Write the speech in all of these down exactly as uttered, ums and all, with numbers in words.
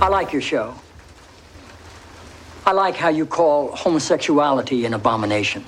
I like your show. I like how you call homosexuality an abomination.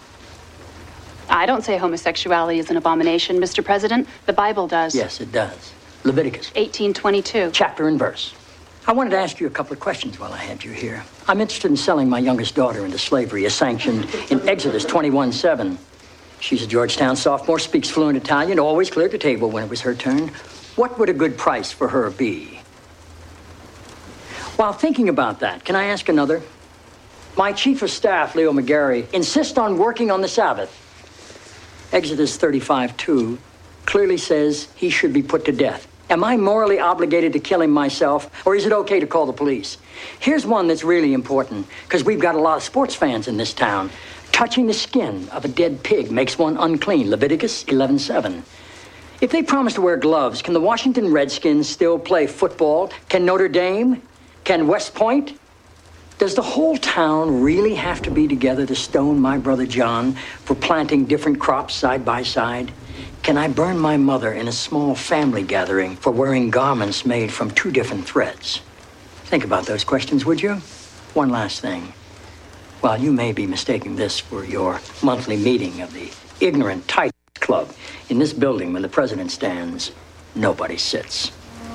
I don't say homosexuality is an abomination, Mister President. The Bible does. Yes, it does. Leviticus. eighteen twenty-two. Chapter and verse. I wanted to ask you a couple of questions while I had you here. I'm interested in selling my youngest daughter into slavery, as sanctioned in Exodus twenty-one seven. She's a Georgetown sophomore, speaks fluent Italian, always cleared the table when it was her turn. What would a good price for her be? While thinking about that, can I ask another? My chief of staff, Leo McGarry, insists on working on the Sabbath. Exodus thirty-five two clearly says he should be put to death. Am I morally obligated to kill him myself, or is it okay to call the police? Here's one that's really important, because we've got a lot of sports fans in this town. Touching the skin of a dead pig makes one unclean, Leviticus eleven seven. If they promise to wear gloves, can the Washington Redskins still play football? Can Notre Dame? Can West Point? Does the whole town really have to be together to stone my brother John for planting different crops side by side? Can I burn my mother in a small family gathering for wearing garments made from two different threads? Think about those questions, would you? One last thing. While you may be mistaking this for your monthly meeting of the Ignorant Titans Club, in this building when the president stands, nobody sits.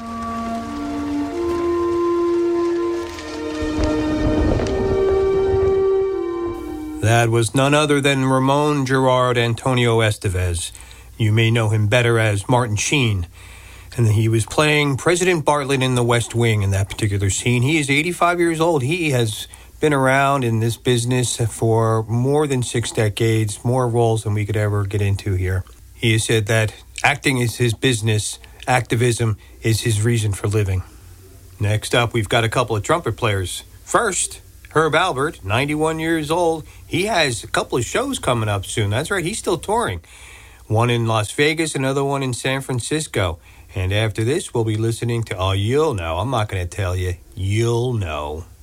That was none other than Ramon Gerard Antonio Estevez. You may know him better as Martin Sheen. And he was playing President Bartlett in The West Wing in that particular scene. He is eighty-five years old. He has been around in this business for more than six decades, more roles than we could ever get into here. He has said that acting is his business, activism is his reason for living. Next up, we've got a couple of trumpet players. First, Herb Alpert, ninety-one years old. He has a couple of shows coming up soon. That's right, he's still touring. One in Las Vegas, another one in San Francisco. And after this, we'll be listening to, oh, you'll know. I'm not going to tell you. You'll know.